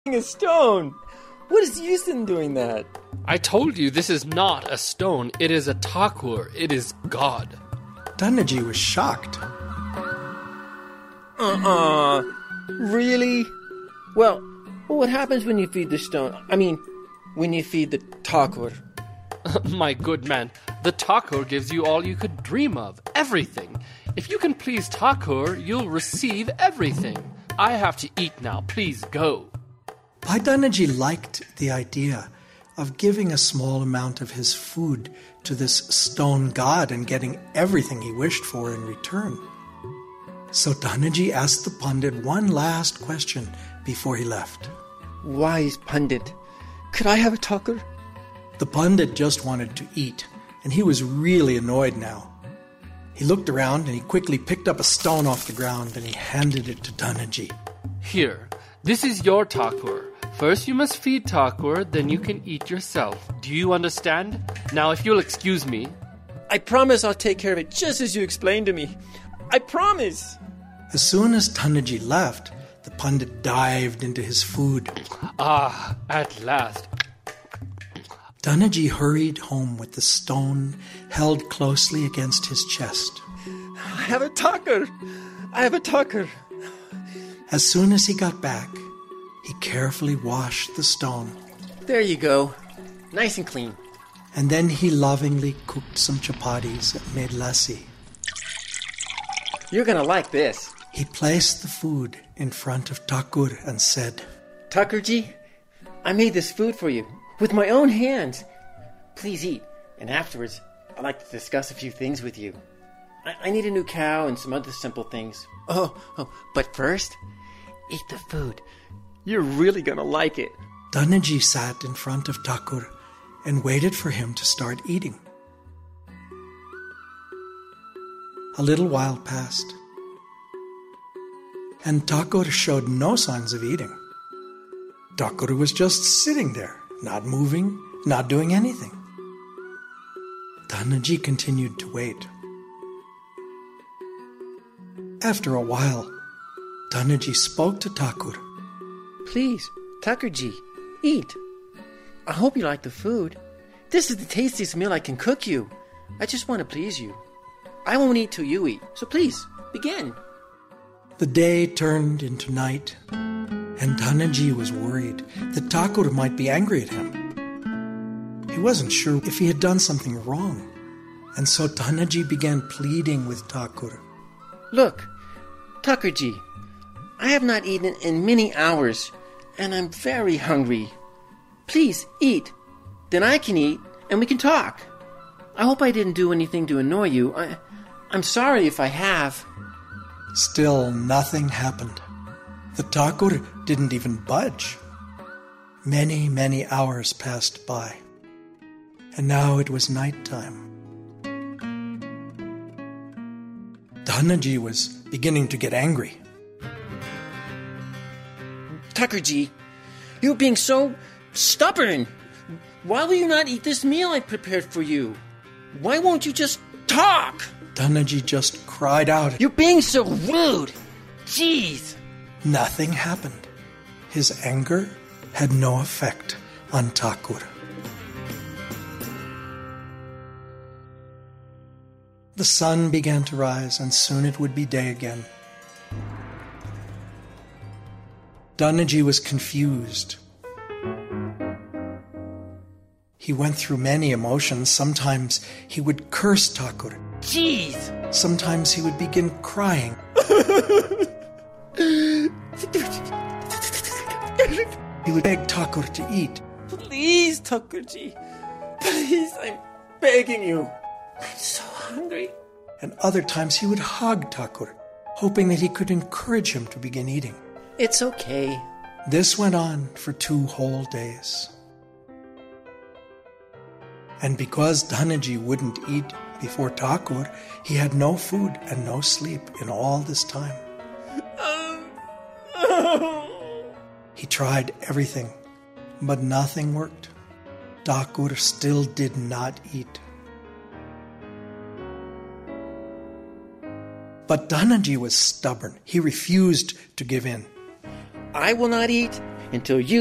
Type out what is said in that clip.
A stone. What is the use in doing that? I told you this is not a stone. It is a Thakur. It is God. Dhanaji was shocked. Really? Well, what happens when you feed the stone? I mean, when you feed the Thakur? My good man, the Thakur gives you all you could dream of. Everything. If you can please Thakur, you'll receive everything. I have to eat now. Please go. Bhai Dhanaji liked the idea of giving a small amount of his food to this stone god and getting everything he wished for in return. So Dhanaji asked the Pandit one last question before he left. Wise Pandit, could I have a Thakur? The Pandit just wanted to eat, and he was really annoyed now. He looked around and he quickly picked up a stone off the ground and he handed it to Dhanaji. Here, this is your Thakur. First you must feed Thakur, then you can eat yourself. Do you understand? Now if you'll excuse me. I promise I'll take care of it just as you explained to me. I promise. As soon as Dhanaji left, the Pandit dived into his food. Ah, at last. Dhanaji hurried home with the stone held closely against his chest. I have a Thakur. I have a Thakur. As soon as he got back, he carefully washed the stone. There you go. Nice and clean. And then he lovingly cooked some chapatis and made lassi. You're gonna like this. He placed the food in front of Thakur and said, Thakurji, I made this food for you with my own hands. Please eat, and afterwards I'd like to discuss a few things with you. I need a new cow and some other simple things. But first, eat the food. You're really gonna like it. Dhanaji sat in front of Thakur and waited for him to start eating. A little while passed, and Thakur showed no signs of eating. Thakur was just sitting there, not moving, not doing anything. Dhanaji continued to wait. After a while, Dhanaji spoke to Thakur. Please, Thakurji, eat. I hope you like the food. This is the tastiest meal I can cook you. I just want to please you. I won't eat till you eat, so please, begin. The day turned into night, and Dhanaji was worried that Thakur might be angry at him. He wasn't sure if he had done something wrong, and so Dhanaji began pleading with Thakur. Look, Thakurji, I have not eaten in many hours, and I'm very hungry. Please, eat. Then I can eat, and we can talk. I hope I didn't do anything to annoy you. I'm sorry if I have. Still, nothing happened. The Thakur didn't even budge. Many, many hours passed by, and now it was nighttime. Dhanaji was beginning to get angry. Thakurji, you're being so stubborn. Why will you not eat this meal I prepared for you? Why won't you just talk? Dhanaji just cried out. You're being so rude. Jeez. Nothing happened. His anger had no effect on Thakur. The sun began to rise, and soon it would be day again. Dhanaji was confused. He went through many emotions. Sometimes he would curse Thakur. Jeez! Sometimes he would begin crying. He would beg Thakur to eat. Please, Thakurji. Please, I'm begging you. I'm so hungry. And other times he would hug Thakur, hoping that he could encourage him to begin eating. It's okay. This went on for 2 whole days. And because Dhanaji wouldn't eat before Thakur, he had no food and no sleep in all this time. He tried everything, but nothing worked. Thakur still did not eat. But Dhanaji was stubborn. He refused to give in. I will not eat, until you